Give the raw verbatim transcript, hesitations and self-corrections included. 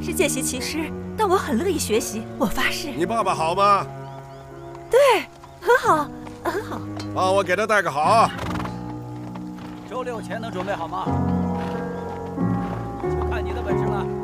是见习其师，但我很乐意学习，我发誓。 你爸爸好吗？ 对，很好，很好。 帮我给他带个好。 周六前能准备好吗？就看你的本事了。